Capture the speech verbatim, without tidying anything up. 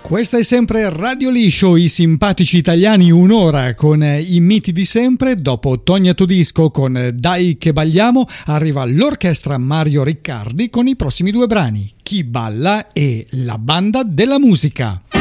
Questa è sempre Radio Liscio, i simpatici italiani, un'ora con i miti di sempre. Dopo Tognato Disco con Dai che balliamo arriva l'orchestra Mario Riccardi con i prossimi due brani, Chi balla e La banda della musica.